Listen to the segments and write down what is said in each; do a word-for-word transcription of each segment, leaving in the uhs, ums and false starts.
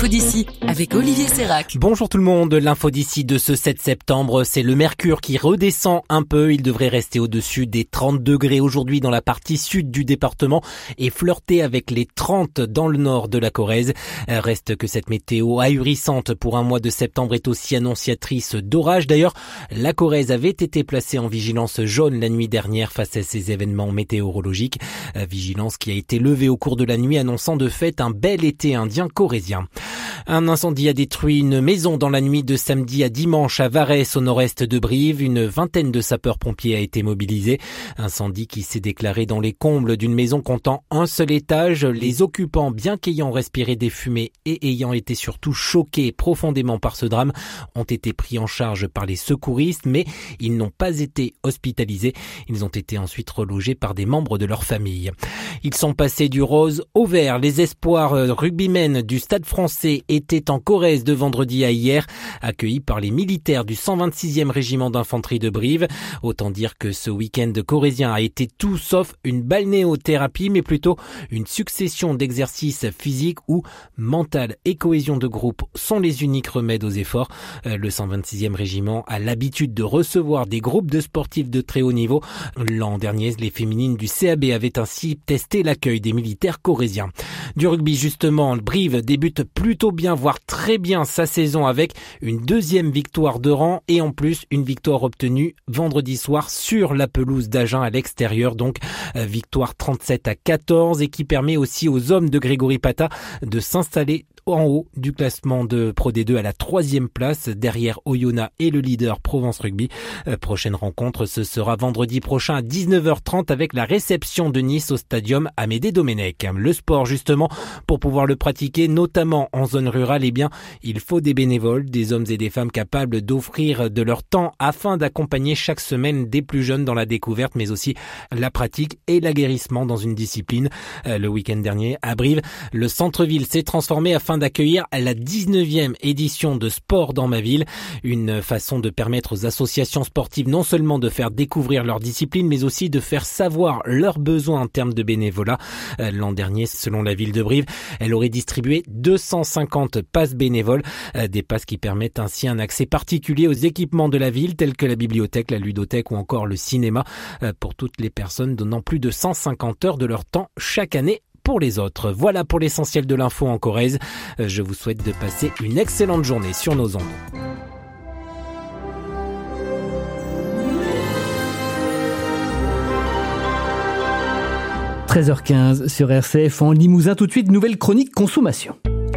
l'info d'ici avec Olivier Sérac. Bonjour tout le monde, l'info d'ici de ce sept septembre, c'est le mercure qui redescend un peu. Il devrait rester au-dessus des trente degrés aujourd'hui dans la partie sud du département et flirter avec les trente dans le nord de la Corrèze. Reste que cette météo ahurissante pour un mois de septembre est aussi annonciatrice d'orage. D'ailleurs, la Corrèze avait été placée en vigilance jaune la nuit dernière face à ces événements météorologiques. Vigilance qui a été levée au cours de la nuit, annonçant de fait un bel été indien corrézien. Un incendie a détruit une maison dans la nuit de samedi à dimanche à Varès, au nord-est de Brive. Une vingtaine de sapeurs-pompiers a été mobilisée. Incendie qui s'est déclaré dans les combles d'une maison comptant un seul étage. Les occupants, bien qu'ayant respiré des fumées et ayant été surtout choqués profondément par ce drame, ont été pris en charge par les secouristes, mais ils n'ont pas été hospitalisés. Ils ont été ensuite relogés par des membres de leur famille. Ils sont passés du rose au vert. Les espoirs rugbymen du Stade français étaient en Corrèze de vendredi à hier, accueillis par les militaires du cent vingt-sixième régiment d'infanterie de Brive. Autant dire que ce week-end corrézien a été tout sauf une balnéothérapie, mais plutôt une succession d'exercices physiques où mental et cohésion de groupe sont les uniques remèdes aux efforts. Le cent vingt-sixième régiment a l'habitude de recevoir des groupes de sportifs de très haut niveau. L'an dernier, les féminines du C A B avaient ainsi testé l'accueil des militaires corréziens. Du rugby justement, Brive débute plutôt bien, voire très bien sa saison avec une deuxième victoire de rang et en plus une victoire obtenue vendredi soir sur la pelouse d'Agen à l'extérieur, donc victoire trente-sept à quatorze et qui permet aussi aux hommes de Grégory Pata de s'installer en haut du classement de Pro D deux à la troisième place, derrière Oyonnax et le leader Provence Rugby. Euh, prochaine rencontre, ce sera vendredi prochain à dix-neuf heures trente avec la réception de Nice au stadium Amédée Domenech. Le sport justement, pour pouvoir le pratiquer, notamment en zone rurale, eh bien, il faut des bénévoles, des hommes et des femmes capables d'offrir de leur temps afin d'accompagner chaque semaine des plus jeunes dans la découverte, mais aussi la pratique et l'aguerrissement dans une discipline. Euh, le week-end dernier, à Brive, le centre-ville s'est transformé afin d'accueillir la dix-neuvième édition de Sport dans ma ville, une façon de permettre aux associations sportives non seulement de faire découvrir leur discipline, mais aussi de faire savoir leurs besoins en termes de bénévolat. L'an dernier, selon la ville de Brive, elle aurait distribué deux cent cinquante passes bénévoles, des passes qui permettent ainsi un accès particulier aux équipements de la ville, tels que la bibliothèque, la ludothèque ou encore le cinéma, pour toutes les personnes donnant plus de cent cinquante heures de leur temps chaque année pour les autres. Voilà pour l'essentiel de l'info en Corrèze. Je vous souhaite de passer une excellente journée sur nos ondes. treize heures quinze sur R C F en Limousin. Tout de suite, nouvelle chronique consommation.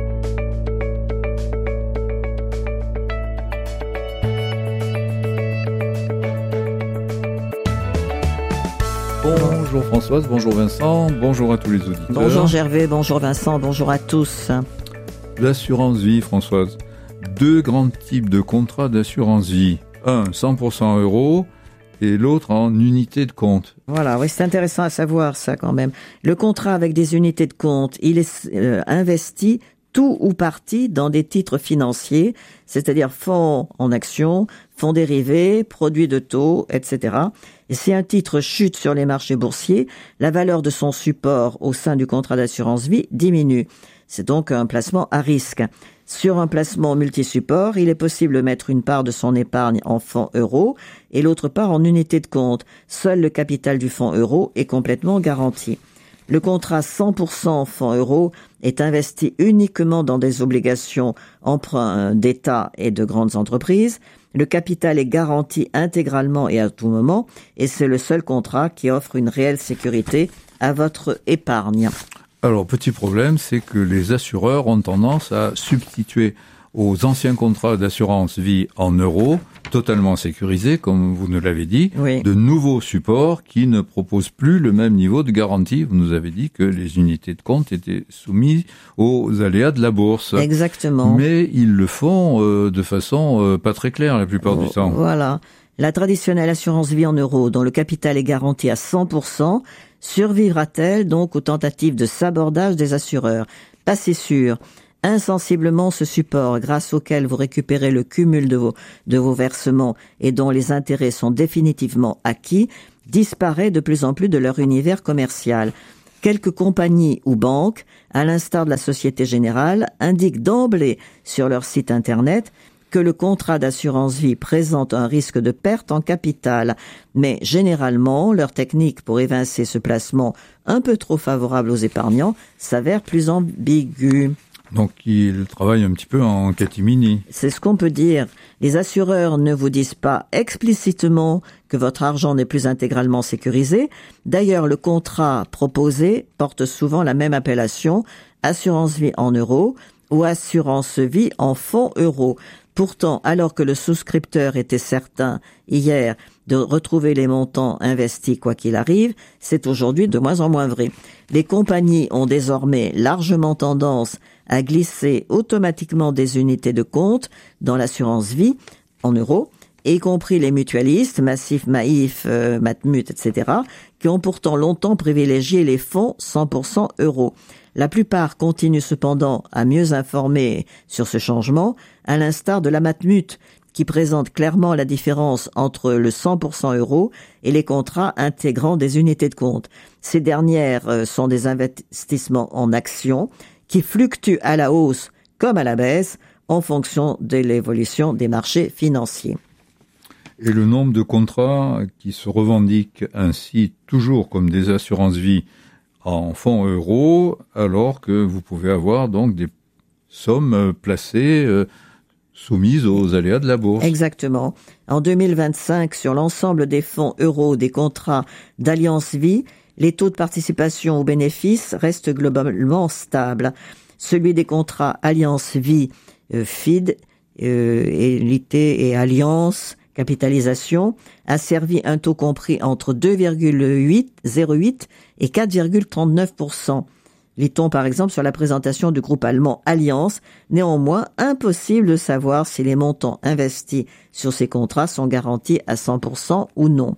Bonjour Françoise, bonjour Vincent, bonjour à tous les auditeurs. Bonjour Gervais, bonjour Vincent, bonjour à tous. L'assurance vie, Françoise. Deux grands types de contrats d'assurance vie. Un, cent pour cent euros et l'autre en unité de compte. Voilà, oui, c'est intéressant à savoir ça quand même. Le contrat avec des unités de compte, il est euh, investi tout ou partie dans des titres financiers, c'est-à-dire fonds en actions, fonds dérivés, produits de taux, et cetera. Et si un titre chute sur les marchés boursiers, la valeur de son support au sein du contrat d'assurance vie diminue. C'est donc un placement à risque. Sur un placement multi-support, il est possible de mettre une part de son épargne en fonds euros et l'autre part en unité de compte. Seul le capital du fonds euro est complètement garanti. Le contrat cent pour cent fonds euros est investi uniquement dans des obligations emprunts d'État et de grandes entreprises. Le capital est garanti intégralement et à tout moment et c'est le seul contrat qui offre une réelle sécurité à votre épargne. Alors, petit problème, c'est que les assureurs ont tendance à substituer aux anciens contrats d'assurance vie en euros, totalement sécurisés, comme vous nous l'avez dit, oui. De nouveaux supports qui ne proposent plus le même niveau de garantie. Vous nous avez dit que les unités de compte étaient soumises aux aléas de la bourse. Exactement. Mais ils le font euh, de façon euh, pas très claire la plupart oh, du temps. Voilà. La traditionnelle assurance vie en euros, dont le capital est garanti à cent pour cent, survivra-t-elle donc aux tentatives de sabordage des assureurs? Pas si sûr. Insensiblement, ce support, grâce auquel vous récupérez le cumul de vos, de vos versements et dont les intérêts sont définitivement acquis, disparaît de plus en plus de leur univers commercial. Quelques compagnies ou banques, à l'instar de la Société Générale, indiquent d'emblée sur leur site internet que le contrat d'assurance vie présente un risque de perte en capital. Mais généralement, leur technique pour évincer ce placement un peu trop favorable aux épargnants s'avère plus ambiguë. Donc, ils travaillent un petit peu en catimini. C'est ce qu'on peut dire. Les assureurs ne vous disent pas explicitement que votre argent n'est plus intégralement sécurisé. D'ailleurs, le contrat proposé porte souvent la même appellation, assurance vie en euros ou assurance vie en fonds euros. Pourtant, alors que le souscripteur était certain hier de retrouver les montants investis quoi qu'il arrive, c'est aujourd'hui de moins en moins vrai. Les compagnies ont désormais largement tendance à glisser automatiquement des unités de compte dans l'assurance vie en euros, y compris les mutualistes, Massif, Maïf, euh, Matmut, et cetera, qui ont pourtant longtemps privilégié les fonds cent pour cent euros. La plupart continuent cependant à mieux informer sur ce changement, à l'instar de la Matmut, qui présente clairement la différence entre le cent pour cent euro et les contrats intégrant des unités de compte. Ces dernières sont des investissements en actions qui fluctuent à la hausse comme à la baisse en fonction de l'évolution des marchés financiers. Et le nombre de contrats qui se revendiquent ainsi toujours comme des assurances-vie en fonds euros, alors que vous pouvez avoir donc des sommes placées euh, soumises aux aléas de la bourse. Exactement. En deux mille vingt-cinq, sur l'ensemble des fonds euros des contrats d'Alliance Vie, les taux de participation aux bénéfices restent globalement stables. Celui des contrats Alliance Vie, euh, F I D, euh, et L I T et Alliance Capitalisation a servi un taux compris entre deux virgule zéro huit et quatre virgule trente-neuf pour cent. Lit-on par exemple sur la présentation du groupe allemand Allianz, néanmoins impossible de savoir si les montants investis sur ces contrats sont garantis à cent pour cent ou non.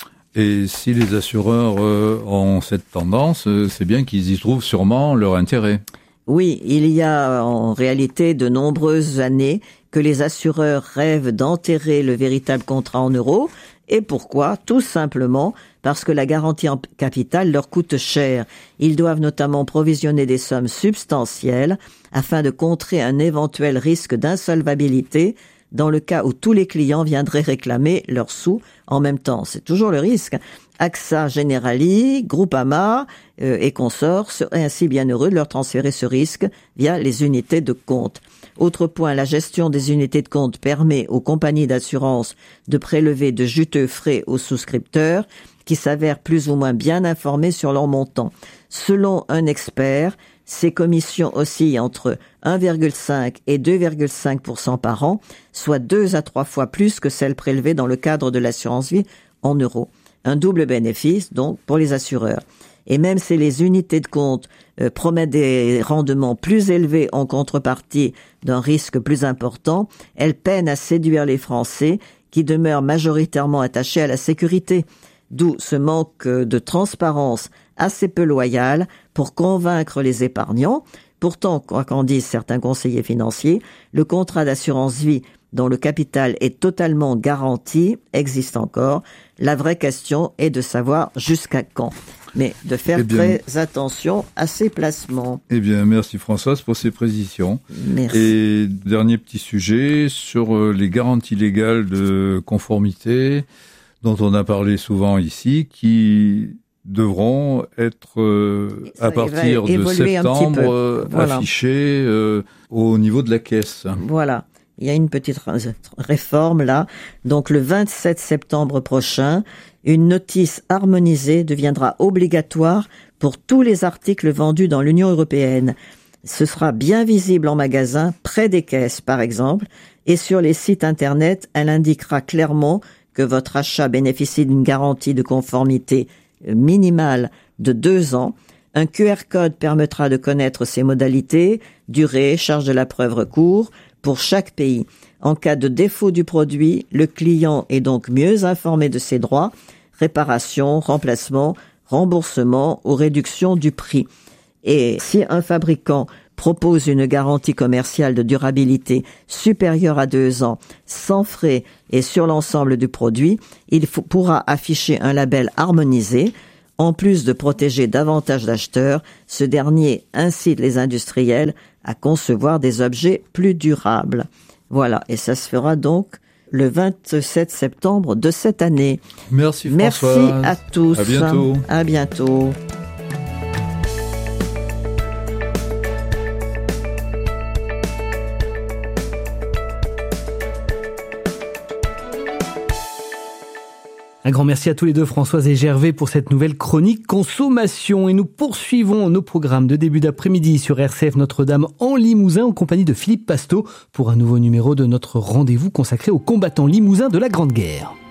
Et si les assureurs euh, ont cette tendance, euh, c'est bien qu'ils y trouvent sûrement leur intérêt. Oui, il y a en réalité de nombreuses années que les assureurs rêvent d'enterrer le véritable contrat en euros. Et pourquoi ? Tout simplement parce que la garantie en capital leur coûte cher. Ils doivent notamment provisionner des sommes substantielles afin de contrer un éventuel risque d'insolvabilité dans le cas où tous les clients viendraient réclamer leurs sous en même temps. C'est toujours le risque. AXA Generali, Groupama euh, et consorts seraient ainsi bien heureux de leur transférer ce risque via les unités de compte. Autre point, la gestion des unités de compte permet aux compagnies d'assurance de prélever de juteux frais aux souscripteurs qui s'avèrent plus ou moins bien informés sur leur montant. Selon un expert, ces commissions oscillent entre un virgule cinq et deux virgule cinq pour cent par an, soit deux à trois fois plus que celles prélevées dans le cadre de l'assurance vie en euros. Un double bénéfice, donc, pour les assureurs. Et même si les unités de compte euh, promettent des rendements plus élevés en contrepartie d'un risque plus important, elles peinent à séduire les Français qui demeurent majoritairement attachés à la sécurité. D'où ce manque de transparence assez peu loyal pour convaincre les épargnants. Pourtant, quoi qu'en disent certains conseillers financiers, le contrat d'assurance vie dont le capital est totalement garanti existe encore. La vraie question est de savoir jusqu'à quand. Mais de faire eh bien, très attention à ces placements. Eh bien, merci Françoise pour ces précisions. Merci. Et dernier petit sujet sur les garanties légales de conformité dont on a parlé souvent ici, qui devront être, euh, à partir de septembre, euh, voilà. affichées euh, au niveau de la caisse. Voilà. Il y a une petite réforme là. Donc le vingt-sept septembre prochain, une notice harmonisée deviendra obligatoire pour tous les articles vendus dans l'Union européenne. Ce sera bien visible en magasin, près des caisses par exemple, et sur les sites internet, elle indiquera clairement que votre achat bénéficie d'une garantie de conformité minimale de deux ans. Un Q R code permettra de connaître ses modalités, durée, charge de la preuve, recours, pour chaque pays. En cas de défaut du produit, le client est donc mieux informé de ses droits, réparation, remplacement, remboursement ou réduction du prix. Et si un fabricant propose une garantie commerciale de durabilité supérieure à deux ans, sans frais et sur l'ensemble du produit, il faut, pourra afficher un label harmonisé. En plus de protéger davantage d'acheteurs, ce dernier incite les industriels à concevoir des objets plus durables. Voilà, et ça se fera donc le vingt-sept septembre de cette année. Merci Françoise. Merci à tous. À bientôt. À bientôt. Un grand merci à tous les deux, Françoise et Gervais, pour cette nouvelle chronique consommation. Et nous poursuivons nos programmes de début d'après-midi sur R C F Notre-Dame en Limousin en compagnie de Philippe Pasteau pour un nouveau numéro de notre rendez-vous consacré aux combattants limousins de la Grande Guerre.